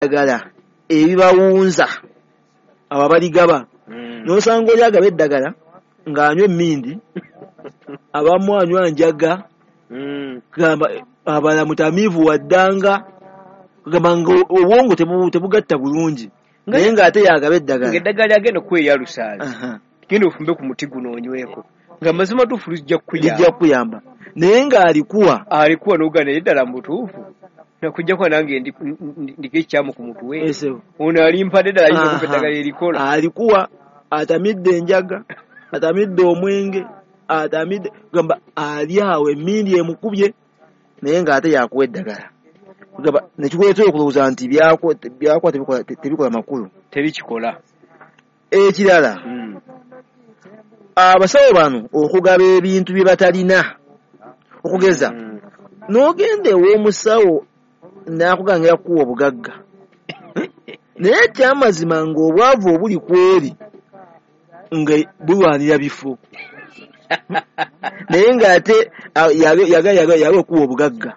eddagala ebibawunza abo abaligaba n'osanga oli agaba eddagala ng'anywa emmindi abamu anywa njaga gamba abala mutamiivu waddanga gamba nga obwongo tebugatta bulungi naye ng'ate yagaba eddagala ng'eddagala agenda okweyalusaazi genda ofumbe ku muti guno onyweko nga mazima tuufu lijja kukuyamba naye ng'alikuwa n'ogana naye ddala mutuufu nakujjako nange ndiko ekyamu ku mutwe ono alimpadde ddala ayinza okuba eddagala erikola alikuwa atamidde enjaga atamidde omwenge atamidde gamba ali awo emmindi emukubye naye ng'ate yakuwa eddagala gamba nekikuleetera okulowooza nti byakuwa tebikola makulu tebikikola ekirala abasawo bano okugaba ebintu bye batalina okugeza n'ogenda ew'omusawo n'akugangira kuwa obugagga naye ekyamazima ng'obwavu obuli kweri nga bulwanira bifo naye ng'ate yagala okuwa obugagga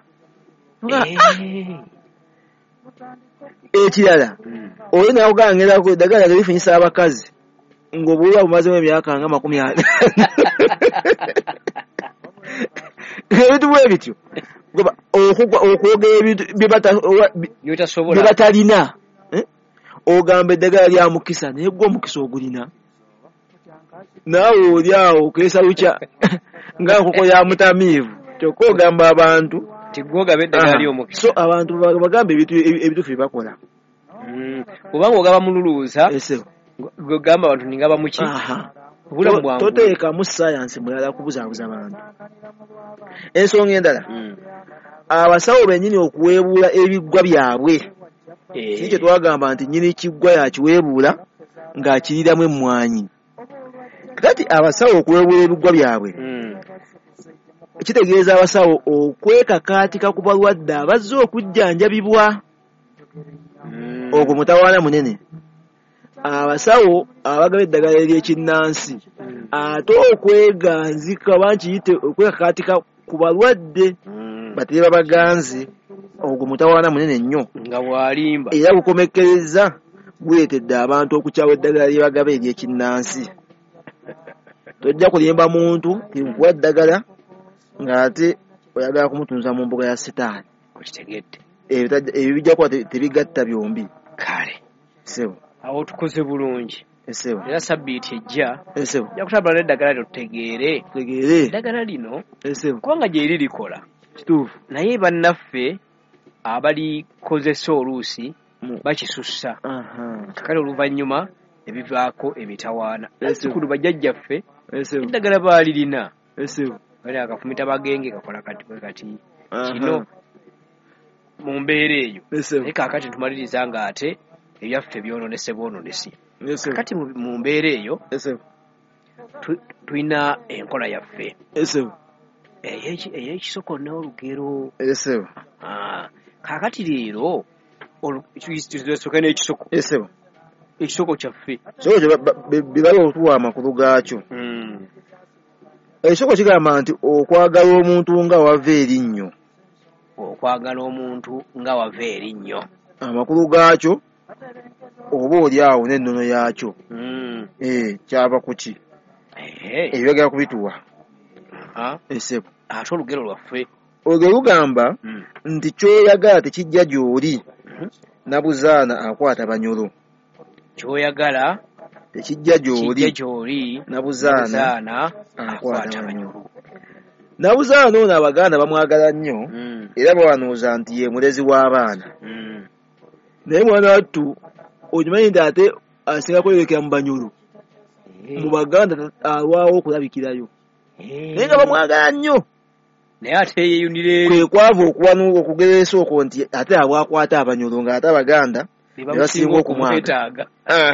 ekirala oli n'akugangirako eddagala lifunyisa abakazi ng'obulwa bumazemu emyaka nga 40 ebintu bwe bityo okwogera ebintu bye batalina ogamba eddagala lya mukisa naye gwe omukisa ogulina naawe oli awo okeesa lukya nga nkoko ya mutamiivu kyokka ogamba abantu so abantu bagamba ebituufu bye bakola obanga ogaba mululuuza gamba abantu ningaba muki toteekamu sayansi mulala kubuzaabuza abantu ensonga endala abasawo bennyini okuweebuula ebiggwa byabwe kiri kye twagamba nti nnyini kiggwa yakiweebuula ng'akiriramu emmwanyi kati abasawo okuweebuula ebiggwa byabwe kitegeeza abasawo okwekakaatika ku balwadde abazze okujjanjabibwa ogwo mutawaana munene abasawo abagaba eddagala ery'ekinnansi ate okweganzika bankiyite okwekakaatika ku balwadde batere babaganze ogwo mutawaana munene nnyo nga bwalimba era bukomekkereza buleetedde abantu okukyawa eddagala lye bagaba ery'ekinnansi tojja kulimba muntu tikuwa ddagala ng'ate oyagala kumutunza mu mbuga ya sitaani okitegedde ebyo bijja kuba tebigatta byombi kale sebo awo tukoze bulungi esebo era sabbiiti ejja esebo ja kutambula n'eddagala lyo tutegeere eddagala lino esebo kubanga gyeri likola kituufu naye bannaffe abalikozesa oluusi bakisussa kakale oluvannyuma ebivaako emitawaana sikulu bajjajjaffe eddagala baalirina bali akafumita bagenge kakola kati kino mu mbeera eyo naye kaakati tumaliriza nga ate ebyaffe byononese bwononesi kati mu mbeera eyo tulina enkola yaffe ey'ekisoko n'olugero kaakati leero tusoke n'ekisoko ekisoko kyaffe bibala otuwa amakulu gaakyo ekisoko kigamba nti okwagala omuntu nga wava erinnyo amakulu gaakyo oba oli awo n'ennono yaakyo kyava ku ki ebyagala kubituwa esebo ate olugero lwaffe olugero lugamba nti kyoyagala tekijja gy'oli nabuzaana akwata banyolo kyoyagala tekijja gy'oli nabuzaana akwata banyolo nabuzaana ono abaganda bamwagala nnyo era bawanooza nti ye mulezi w'abaana naye mwana wattu okimanyi nti ate asinga kweyolekera mu banyolo mu baganda alwawo okulabikirayo naye nga bamwagala nnyo naye ate yeyunire kwe kwava okuwanuuka okugereesa okwo nti ate abwakwata abanyolo ng'ate abaganda ne basinga okumwaga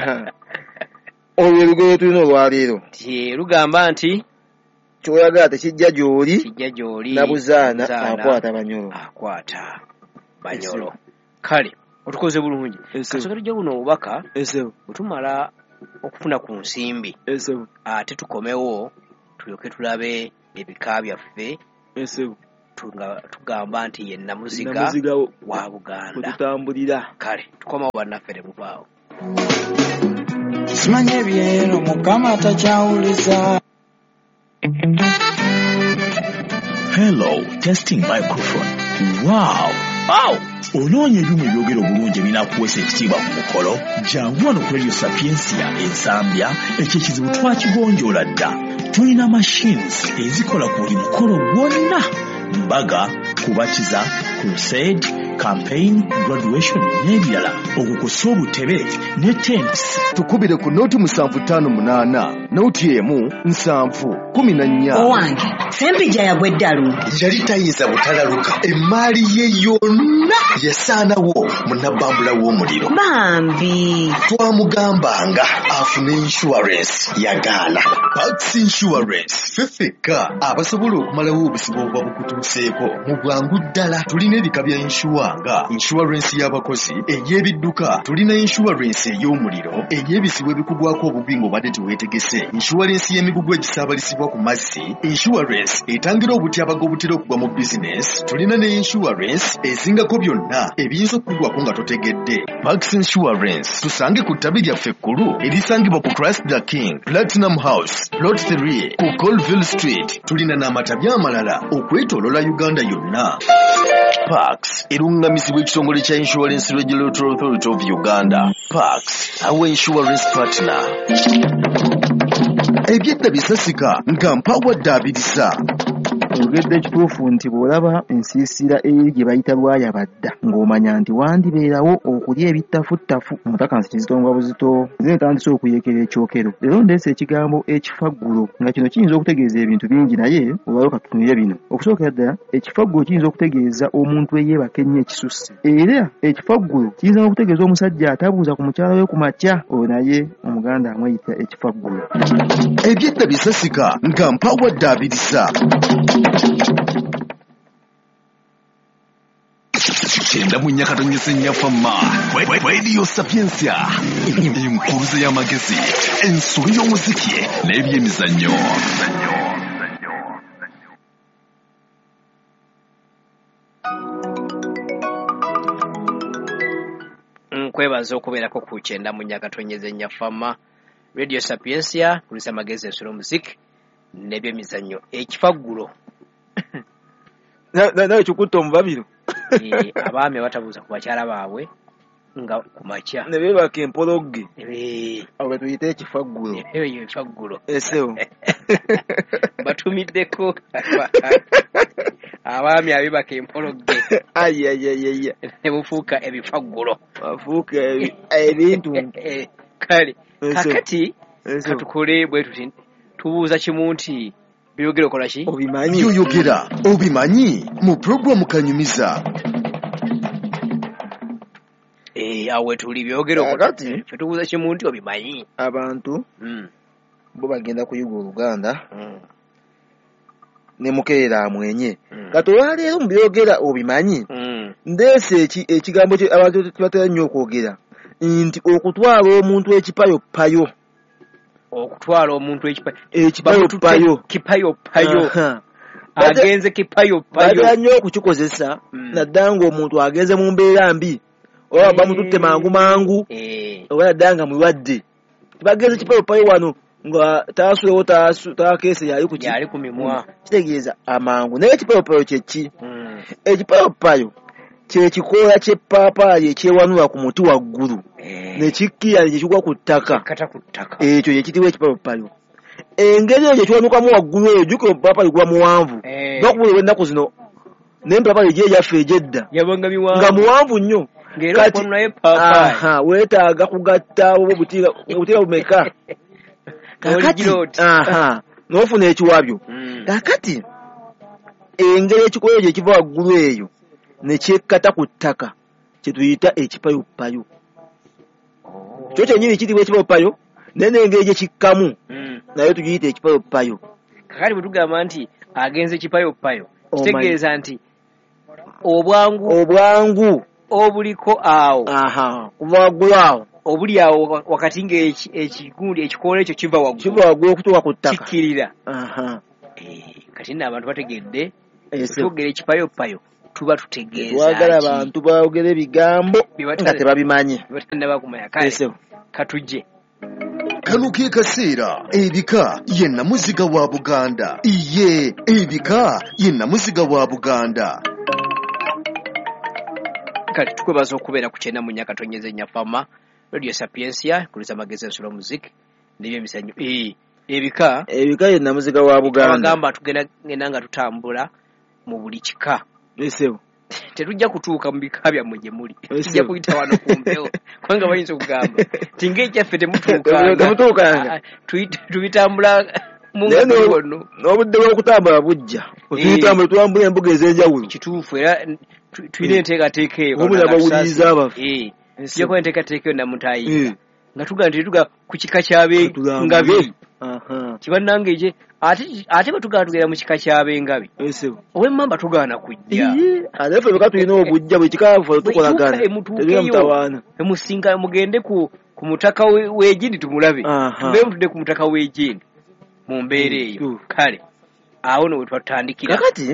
olwo olugero tulina olwaleero lugamba nti kyoyagala tekijja gy'oli nabuzaana akwata banyolo kale otukoze bulungi kasooka tujja buno obubaka bwetumala okufuna ku nsimbi ate tukomewo tulyoke tulabe ebika byaffe tugamba nti ye namuziga wa Buganda tutambulira kale tukomawo bannaffe muvaawo simanye ebyero Mukama takyawuliza. Hello, testing microphone. Wow. Onoonya ebyuma ebyogera obulungi ebinakuweesa ekitiibwa ku mukolo jangu wano ku Radio Sapiensia ensambya ekyo ekizibu twakigonjoola dda. Tulina machines ezikola ku buli mukolo gwonna: mbaga, kubatiza, crusade, campaign, graduation n'ebirala. Okukusa obutebe ne tents. Tukubire ku noti 758 noti emu 714. Owange Sempija yagweddalu yali tayinza butalaluka emaali ye yonna yasaanawo munabbambula w'omuliro. bambi Twamugambanga afune insurance yagaana. Pax Insurance fefeka abasobola okumalawo obusibo obwa bukutuuseeko mu bwangu ddala. Tulina ebika bya nga insurance y'abakozi, ey'ebidduka, tulina insurance ey'omuliro, ey'ebisibo ebikugwako obugwi ng'obadde teweetegese, insurance y'emigugu egisaabalisibwa ku mazzi, insurance etangira obutyabaga obutera okugwa mu business, tulina ne insurance ezingako byonna ebiyinza okukugwako nga totegedde. Max Insurance tusange ku ttabi lyaffe ekkulu erisangibwa ku Christ the King, Platinum House, Lot 3 ku Colville Street. Tulina n'amatabi amalala okwetoolola Uganda yonna. Pax erungamizibwa ekitongole kya Insurance Regulatory Authority of Uganda. Pax, our insurance partner. Ebyedda bisasika nga mpawadde abirisa. Ogedde ekituufu nti bw'olaba ensiisira eri gye bayita lwayabadda ng'omanya nti wandibeerawo okulya ebittafuttafu. Omutakansi Kizito Buzito zino tandise okuyekera ekyokero. Leero ndeese ekigambo ekifaggulo nga kino kiyinza okutegeeza ebintu bingi naye olwalo katutunire bino. Okusookera ddala ekifaggulo kiyinza okutegeeza omuntu eyeebaka ennyo ekisusse. Era ekifaggulo kiyinza n'okutegeeza omusajja atabuuza ku mukyala we ku makya. Oyo naye Omuganda amweyita ekifaggulo. Ebyedda bisasika nga mpawadde abirisa. Kyenda mu Nyakatonyese Nyafama Radio Sapiensia enkuruze y'amagezi ensolo y'omuziki n'ebyemizannyo. nkwebaza okubeerako ku kyenda mu Nyakatonyese Nyafama Radio Sapiensia enkuruze y'amagezi ensolo y'omuziki n'ebyemizannyo. Ekifaggulo nawe kikutte omubabiro. Abaami batabuuza ku bakyala baabwe nga ku makya ne beebaka empologge. Awo tuyite ekifaggulo. Ekifaggulo esewo batumiddeko abaami abebaka empologge ne bufuuka ebifaggulo, bafuuka ebintu. Kale kakati katukole bwe tuti tubuuza kimu nti byogera okola ki? Obimanyi. Yoyogera obimanyi mu programu Kanyumiza. Awe tuli byogera okola ki? Tubuuza kimu nti obimanyi. Abantu bo bagenda kuyiga Oluganda ne mukeera amwenye. Kati olwaleero mu byogera obimanyi ndeese ekigambo abantu batera nnyo okwogera nti okutwala omuntu ekipayopayo. Okutwala omuntu ekipayopayo. Agenze kipayopayo. Batera nnyo okukikozesa naddala ng'omuntu agenze mu mbeera mbi oba bamututte mangu oba naddala nga mulwadde. Tibagenze kipayopayo wano nga taasulewo taakeese yali ku mimwa. Kitegeeza amangu. Naye ekipayopayo kye ki? Ekipayopayo kye kikoola ky'eppaapaali ekyewanula ku muti waggulu ne kikkira ne kigwa ku ttaka. Ekyo kye kitiibwa ekipayopayo. Engeri eyo kiwanukamu waggulu eyo jjukira eppaapaali guba muwanvu. Bakubula ennaku zino n'empaapaali gye yaffe egy'edda nga muwanvu nnyo. Kati weetaaga kugatta obutiira bumeka. Kakati n'ofuna ekiwabyo. Kakati engeri ekikoola ekyo ekiva waggulu eyo ne kyekkata ku ttaka kye tuyita ekipayopayo. Kyo kyennyini kitiibwa ekipayopayo naye n'engeri gye kikkamu naye tugiyita ekipayopayo. Kakati bwe tugamba nti agenze ekipayopayo kitegeeza nti obwangu obuliko awo kuva waggulu awo obuli awo wakati ng'ekigundi ekikoola ekyo kiva waggulu okutuuka ku ttaka kikkirira. Kati nno abantu bategedde twogera ekipayo payo tuba tutegeeza twagala abantu baogere bigambo nga tebabimanye bakumanya kale katujje kano ke kaseera ebika ye namuziga wa Buganda iye ebika ye namuziga wa Buganda kati tukwebaza okubeera ku kyenda mu nnyaka tonyeze nnyafama Radio Sapiensia kuliza magezi ensolo music n'ebyo emizannyo ebika ye namuziga wa Buganda abagamba tugenda nga tutambula mu buli kika esebo tetujja kutuuka mu bika byammwe gye muli tujja kuyita wano ku mpewo kubanga bayinza okugamba tinga ekyaffe temutuukanga tubitambula mungono n'obudde bw'okutambula bujja tutambula embuga ez'enjawulo kituufu era tulina enteekateeka eyo bawuliriza abaffe tujja kuba enteekateeka eyo namutayinga nga tugaa nti tuga ku kika ky'abengabi kibannange ekye ate bwe tugaa tugera mu kika ky'abengabi ow'emmamba tugaana kujja ate ffe beka tulina obujja bwe kikaafu tukolagana terina mutawaana emusinga mugende ku mutaka w'egindi tumulabe tubeere mutudde ku mutaka w'egindi mu mbeera eyo kale awo no we twatandikira kakati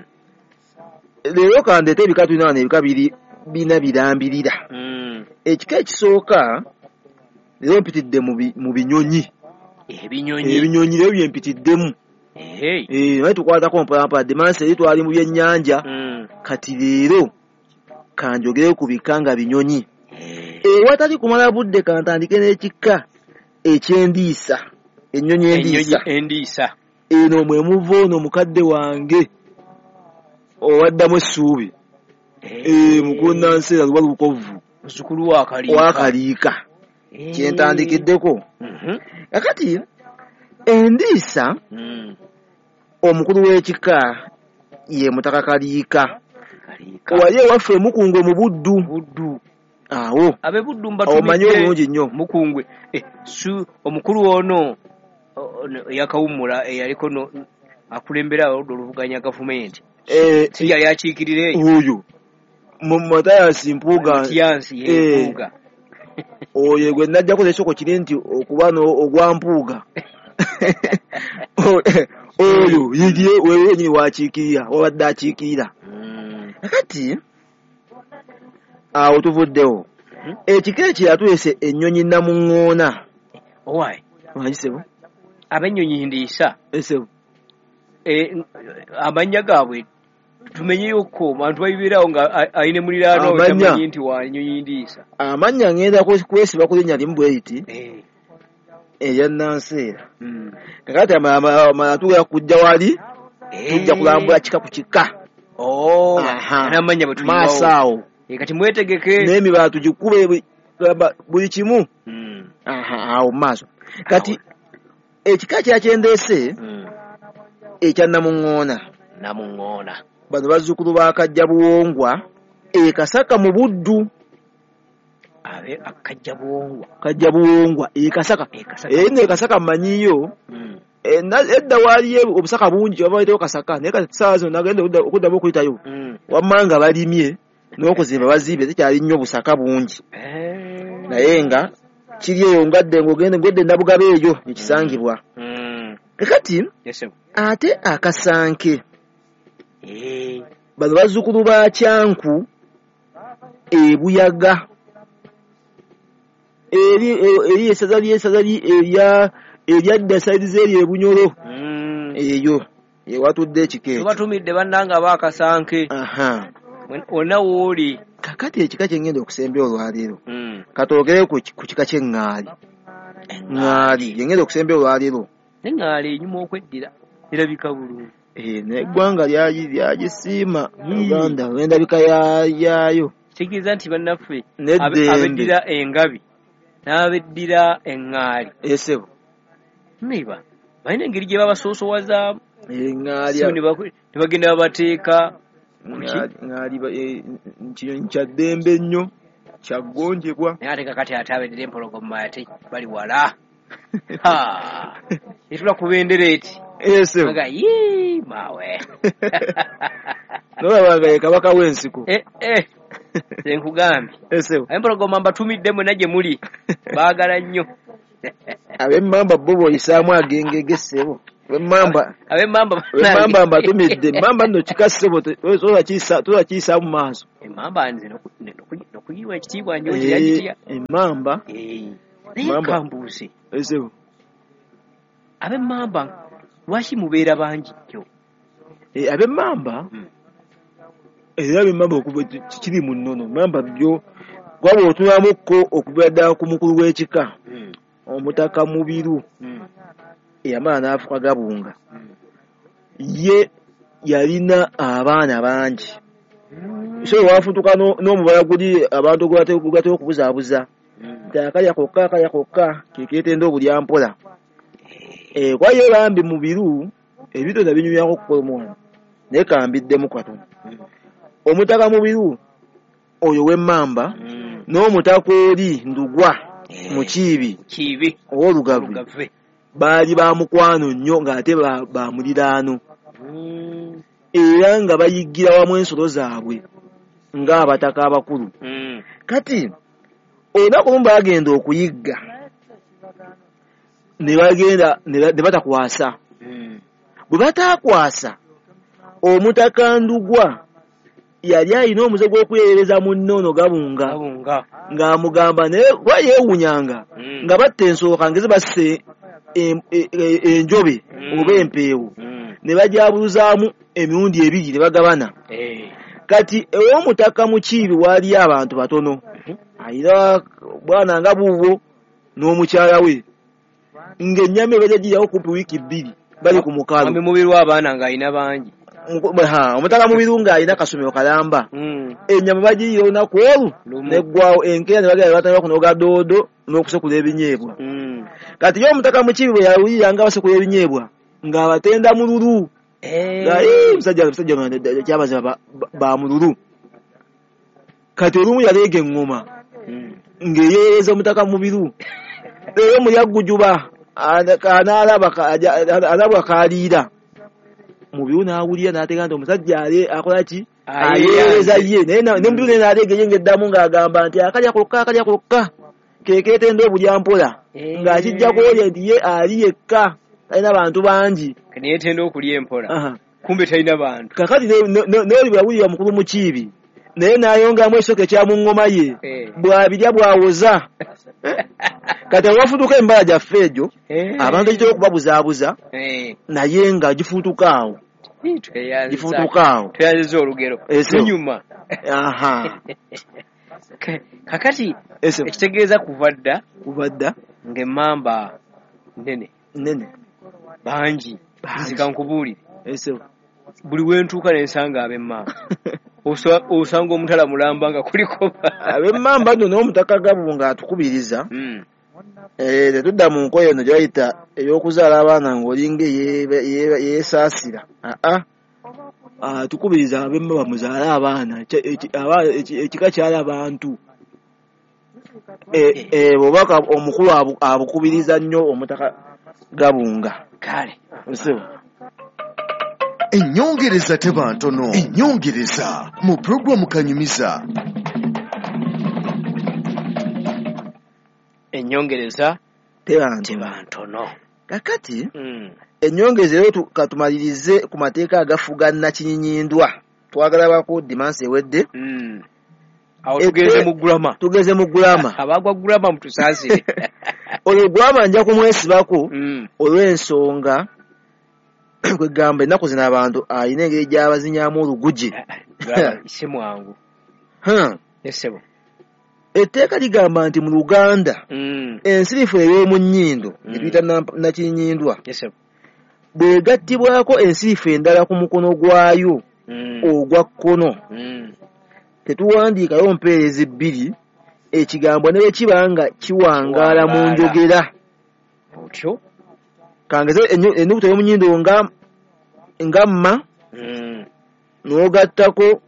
leero kandeeta ebika tulina wano ebika bina birambirira ekika ekisooka leero mpitidde mu binyonyi ebinyonyi leero byempitiddemu naye tukwatako mpalampadde mansi eri twali mu byennyanja kati leero kanjogere ku bika nga binyonyi ewatali kumala budde kantandike n'ekika ekyendiisa ennyonyi endiisa eno mwe muva ono mukadde wange owaddamu essuubi mukunnanseera luba lukovu muzukulu wakaliika kyentandikiddeko kakati endiisa omukulu w'ekika ye mutaka Kaliika wali ewaffe mukungwe mu buddu awo abebuddu omanyi obulungi nnyo mukungwe omukulu ono yakawummula eyaliko akulembera oluvuganya gavumenti si yali akiikirira eyo oyo Matayasi Mpuuga oyo gwe najjako ekisoko kiri nti okuba ogwa Mpuuga oyo yigiye wewe nyini wakiikirira wabadde akiikirira kati awo tuvuddewo ekika ekyo yatwese ennyonyi namuŋŋoona wagisebo ab'ennyonyi ndiisa esebo amannya gaabwe tumenyeyoko abantu babibeerawo nga ayine muliraano tamanyi nti wa nnyonyi ndiisa amannya ngenda kwesiba ku linnya limu bwe liti erya Nanseera kakati amala tugera kujja wali tujja kulambula kika ku kika n'amannya bwe tuliwo maaso awo kati mwetegeke n'emibala tugikube buli kimu awo mu maaso kati ekika kyakyendeese ekya namuŋŋoona bano bazzukulu ba Kajjabuwongwa Kasaka mu buddu Kajjabuwongwa Kasaka ne Kasaka mmanyiyo edda waaliyo obusaka bungi babayitayo Kasaka naye kati saawa zino nagenda okuddamu okuyitayo wamma nga balimye n'okuzimba bazimbe tekyali nnyo busaka bungi naye nga kiri eyo ngadde ng'ogende Nabugabe eyo ekisangibwa kakati ate akasanke bano bazzukulu ba Kyanku Buyaga eri esaza eryadda sayizi eri Bunyoro eyo ewatudde ekikeeki batumidde bannanga bakasanke ona wooli kakati ekika kyengenda okusembera olwaleero katogere ku kika ky'eŋŋaali yengenda okusembera olwaleero eŋŋaali enyuma okweddira erabika bulungi n'eggwanga lyagisiima Uganda endabika yaayo kitegeeza nti bannaffe abeddira engabi n'abeddira eŋŋaali esebo niba balina engeri gye babasoosowazaamu eŋŋaali ne bagenda babateeka kinyonyi kya ddembe nnyo kyaggonjebwa naye ate kakati ate abeddira empologoma ate bali wala etula ku bendera eti aga maawe nolabanga ye kabaka w'ensiko senkugambye empologoma mbatumidde mwena gye muli baagala nnyo ab'emmamba bo boyisaamu agengege ssebo Mamba batumidde mamba nno kikassebo tola kiyisa mu maaso emamba nze nokuyiwa ekitiibwa nyo kiragitya emamba kambuuse esebo ab'emmamba lwaki mubeera bangi kyo ab'emmamba era ab'emmamba okuva kiri mu nnono mamba byo gwaba otunamukko okuva ddala ku mukulu w'ekika omutaka mubiru eyamala n'afuka Gabunga ye yalina abaana bangi so wafutuka n'omubala guli abantu gwe okubuzaabuza nti akalya kokka kekeetenda obulya mpola kwaye bambi mubiru ebitonda binyumyako okukola omwana naye kambiddemu katono omutaka mubiru oyo w'emmamba n'omutaka oli ndugwa mukiibi ow'olugave baali ba mukwano nnyo ng'ate ba muliraano era nga bayiggira wamu ensolo zaabwe ng'abataka abakulu kati olunaku lumu bagenda okuyigga ne batakwasa bwe batakwasa omutaka ndugwa yali alina omuze gw'okuyerereza mu nnono Gabunga ng'amugamba naye kuba yeewunyanga nga batta ensolo kangeze basse enjobe oba empeewo ne bajabuluzaamu emirundi 2 ne bagabana kati ew'omutaka mukiibi waaliyo abantu batono ayina bwana nga buubo n'omukyala we ng'ennyama ebajagiryawo kumpi wiiki 2 bali ku mukalu mubiru abaana ng'alina bangi omutaka mubiru ng'alina kasomero kalamba ennyama bagiriira olunaku olu neggwawo enkeera ne bagenda batandika kunoga doodo n'okusekula ebinyeebwa kati ye omutaka mukiibi bwe yawulira nga basekula ebinyeebwa ng'abatenda mululu musajja kyabaziba ba mululu kati olumu yaleega eŋŋoma ng'eyeereza omutaka mubiru eyo mulyagujuba analabwa kaliira mubiru n'awulira n'ateeka nti omusajja akola ki ayeereza ye naye mubiru naye n'aleega ye ng'eddamu ng'agamba nti akalya kokka kekeetenda obulya mpola ng'akijjako olya nti ye ali yekka talina bantu bangi neetenda okulya empola kumbe talina bantu kakati n'oli bwe yawulira mukulu mukiibi naye n'ayongamu ekisoke ekya mu ŋŋoma ye bw'abirya bw'awoza kati awafutuka embala gyaffe egyo abantu egitera okubabuzaabuza naye nga gifuutukaawo tweyaziza olugero lunyuma kakati ekitegeeza kuva dda ng'emmamba nnene bangi zikankubuulire buli wentuuka nensanga ab'emmamba osanga omutala mulamba nga kuliko ab'emmamba nno n'omutaka Gabunga atukubiriza tetudda mu nkoyo eno gy'ayita ey'okuzaala abaana ng'olinga yeesaasira atukubiriza ab'emmamba muzaale abaana ekika kyala abantu obubaka omukulu abukubiriza nnyo omutaka Gabunga kale ennyongereza teba ntono ennyongereza mu pulogulamu kanyumiza ennyongereza teba ntono kakati ennyongereza eyo katumalirize ku mateeka agafuga Nakinyinyindwa twagala bako dimansi ewedde awo tugeze mu gulama abagwa gulama mutusaasire olwo gulama nja kumwesibako olw'ensonga kwegamba ennaku zino abantu alina engeri gy'abazinyamu oluguje si mwangu esebo etteeka ligamba nti mu Luganda ensirifu ey'omu nnyindo etuyita Nakinyinyindwa bw'egattibwako ensirifu endala ku mukono gwayo ogwa kkono tetuwandiikayo mpeerezi 2 ekigambo ne bwe kiba nga kiwangaala mu njogera otyo kangeze ennukuta y'omu nnyindo nga mma n'ogattako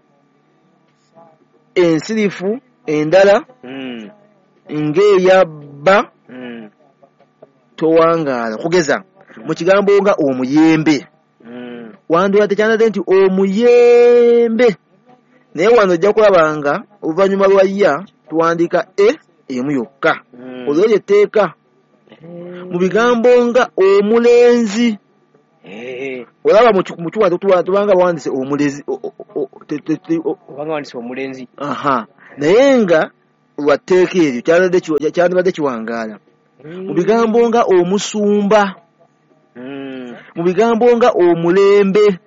ensirifu endala ng'eya bba towangaala kugeza mu kigambo nga omuyembe wandula tekyandaze nti omuyembe naye wano ojja kulabanga oluvannyuma lwa ya tuwandiika emu yokka olwo lyetteeka mu bigambo nga omulenzi olaba mu kiwatu tubanga bawandise omulezi obanga wandise omulenzi naye nga lwatteeka eryo kyandibadde kiwangaala mu bigambo nga omusumba mu bigambo nga omulembe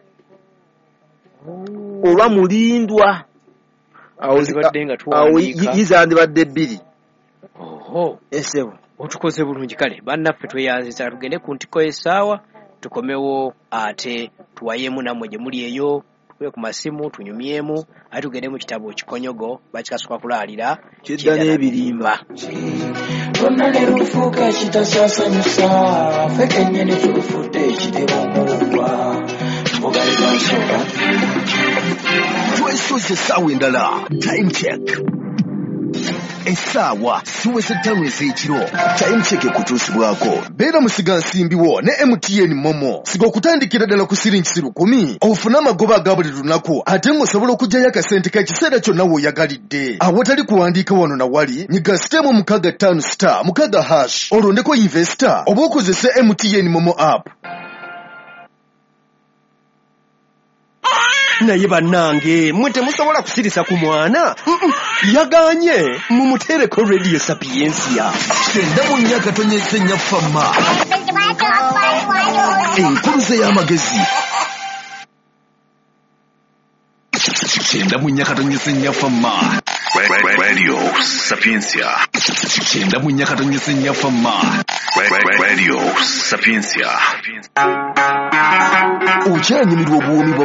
oba mulindwa awo yizandibadde bbiri. Esebo otukoze bulungi kale bannaffe tweyanziza tugende ku ntiko y'essaawa tukomewo ate tuwayemu nammwe gye muli eyo tukube ku masimu tunyumyemu ate tugende mu kitabo Kikonyogo bakikasuka kulaalira kidda n'ebirimba tonna ne lufuuka kitasasanyusa ffe kennyini tulufudde ekitebo omuwuwa mugalibwa nsonga twesoze essaawa endala time check essaawa siweze 5 ez'ekiro time check ekutuusibwako beera musiga nsimbiwo ne MTN Momo siga okutandikira ddala ku siringi 10 ofune amagoba aga buli lunaku ate ng'osobola okugyayo akasente k'ekiseera kyonna w'oyagalidde awatali kuwandiika wano na wali nyiga sitemu 65*6 olondeko investor oba okozese MTN Momo app. naye bannange mwe temusobola kusirisa ku mwana yaganye mumutereko Radio Sapiensia 94.4 fama enkuluze y'amagezi 94.4 fama Radio Sapiensia 94.4 fama Radio Sapiensia. Ukyanyumirwa obuwoomi